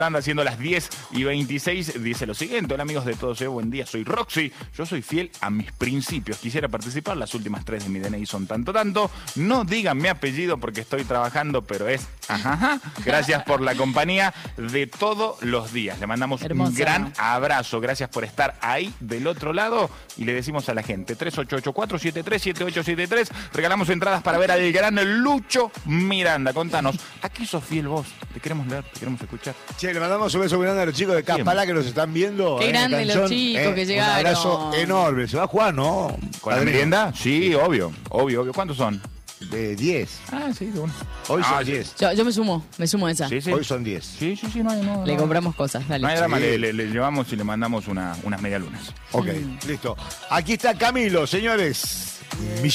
Anda haciendo las 10:26, dice lo siguiente: hola amigos de Todo Se Ve, buen día, soy Roxy, yo soy fiel a mis principios, quisiera participar, las últimas 3 de mi DNI son tanto, no digan mi apellido porque estoy trabajando, pero es gracias por la compañía de todos los días, le mandamos un gran abrazo, gracias por estar ahí del otro lado y le decimos a la gente, 3884-737873, regalamos entradas para ver al gran Lucho Miranda, contanos, ¿a qué sos fiel vos? Te queremos leer, te queremos escuchar. Che, le mandamos un beso muy grande a los chicos de Caspalá que nos están viendo. Qué grande los chicos que llegaron. Un abrazo enorme. ¿Se va a jugar, no? ¿Con la merienda? Sí, obvio. ¿Cuántos son? De 10. Ah, sí, de uno. Hoy son 10. Yo me sumo a esa. Sí, sí. Hoy son 10. Sí, no. Le compramos cosas, dale. No hay drama, Sí. le llevamos y le mandamos unas medialunas. Ok, listo. Aquí está Camilo, señores.